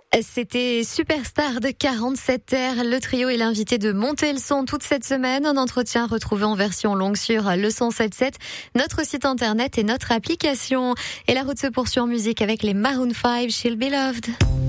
C'était Superstar de 47R. Le trio est l'invité de Monter le son toute cette semaine. Un entretien retrouvé en version longue sur le 107.7, notre site internet et notre application. Et la route se poursuit en musique avec les Maroon 5, She'll Be Loved.